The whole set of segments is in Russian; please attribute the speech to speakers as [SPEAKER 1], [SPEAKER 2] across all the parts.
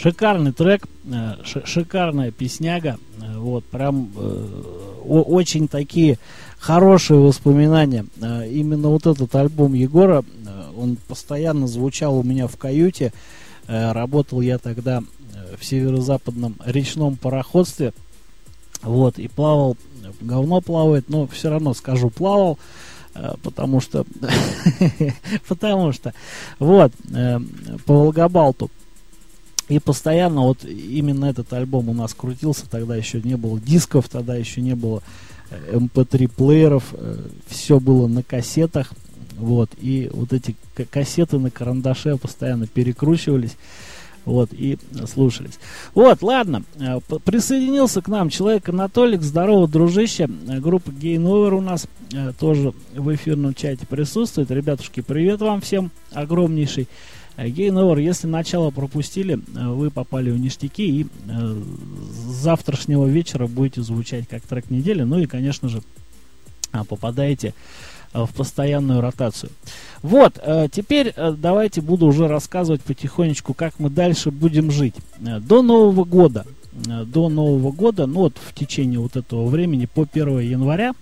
[SPEAKER 1] Шикарный трек, шикарная песняга. Вот, прям очень такие хорошие воспоминания. Именно вот этот альбом Егора, он постоянно звучал у меня в каюте. Работал я тогда в северо-западном речном пароходстве. Вот, и плавал, говно плавает, но все равно скажу, плавал, потому что, вот, по Волгобалту. И постоянно вот именно этот альбом у нас крутился, тогда еще не было дисков, тогда еще не было MP3 плееров, все было на кассетах, вот, и вот эти кассеты на карандаше постоянно перекручивались, вот, и слушались. Вот, ладно, присоединился к нам человек Анатолик, здорово, дружище, группа Gain Over у нас тоже в эфирном чате присутствует. Ребятушки, привет вам всем огромнейший. Gain Over, если начало пропустили, вы попали в ништяки, и с завтрашнего вечера будете звучать как трек недели, ну и, конечно же, попадаете в постоянную ротацию. Вот, теперь давайте буду уже рассказывать потихонечку, как мы дальше будем жить. До Нового года, ну вот в течение вот этого времени, по 1 января,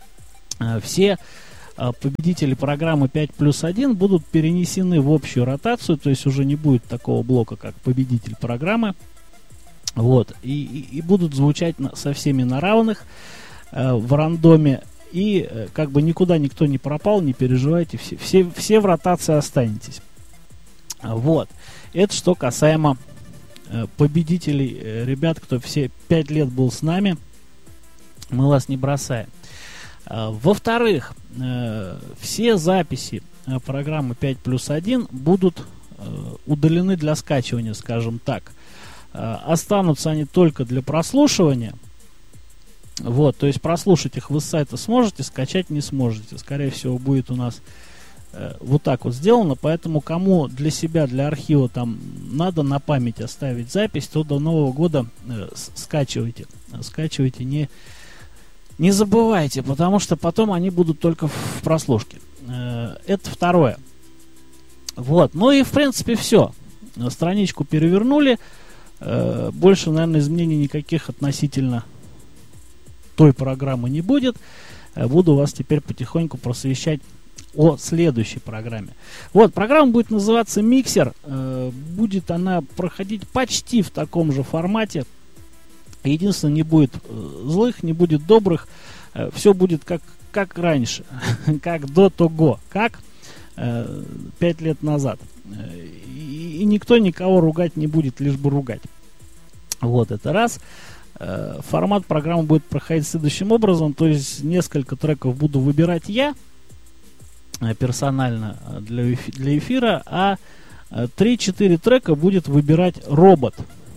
[SPEAKER 1] все победители программы 5+1 будут перенесены в общую ротацию, то есть уже не будет такого блока, как победитель программы. Вот, и будут звучать со всеми на равных в рандоме. И как бы никуда никто не пропал, не переживайте, все в ротации останетесь. Вот, это что касаемо победителей, ребят, кто все 5 лет был с нами, мы вас не бросаем. Во-вторых, все записи программы 5+1 будут удалены для скачивания, скажем так. Останутся они только для прослушивания. Вот, то есть прослушать их вы с сайта сможете, скачать не сможете. Скорее всего, будет у нас вот так вот сделано. Поэтому кому для себя, для архива там надо на память оставить запись, то до Нового года скачивайте. Скачивайте, не забывайте, потому что потом они будут только в прослушке. Это второе. Вот, ну и в принципе все. Страничку перевернули. Больше, наверное, изменений никаких относительно той программы не будет. Буду вас теперь потихоньку просвещать о следующей программе. Вот, программа будет называться «Миксер». Будет она проходить почти в таком же формате. Единственное, не будет злых, не будет добрых. Все будет как раньше. Как до того. Как 5 лет назад. И никто никого ругать не будет, лишь бы ругать. Вот, это раз. Формат программы будет проходить следующим образом. То есть несколько треков буду выбирать я персонально для эфира, а 3-4 трека будет выбирать робот.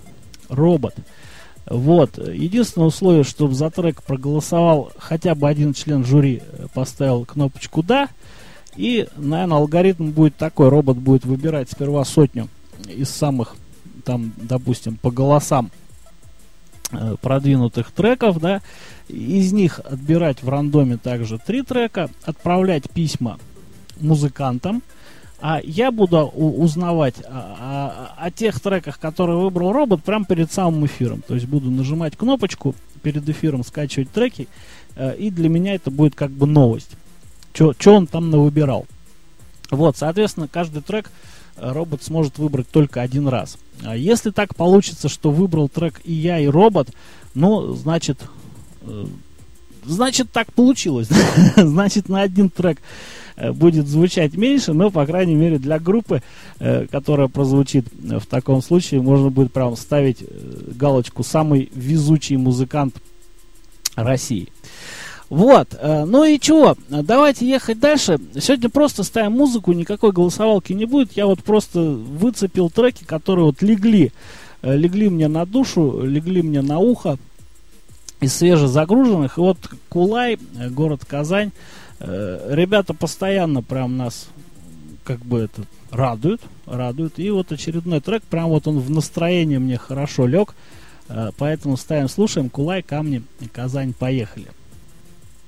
[SPEAKER 1] Вот. Единственное условие, чтобы за трек проголосовал хотя бы один член жюри, поставил кнопочку «Да». И, наверное, алгоритм будет такой. Робот будет выбирать сперва 100 из самых, там, допустим, по голосам продвинутых треков, да, из них отбирать в рандоме также 3 трека, отправлять письма музыкантам, а я буду узнавать о тех треках, которые выбрал робот, прямо перед самым эфиром. То есть буду нажимать кнопочку перед эфиром, скачивать треки, и для меня это будет как бы новость, что он там навыбирал. Вот, соответственно, каждый трек робот сможет выбрать только один раз. А если так получится, что выбрал трек и я, и робот, ну, значит так получилось. Значит, на один трек будет звучать меньше, но, по крайней мере, для группы, которая прозвучит в таком случае, можно будет прям ставить галочку «Самый везучий музыкант России». Вот, ну и чего, давайте ехать дальше. Сегодня просто ставим музыку, никакой голосовалки не будет. Я вот просто выцепил треки, которые вот легли мне на душу, легли мне на ухо из свежезагруженных. И вот Кулай, город Казань, ребята постоянно прям нас как бы это радуют. И вот очередной трек, прям вот он в настроение мне хорошо лег. Поэтому ставим, слушаем. Кулай, Камни, Казань, поехали.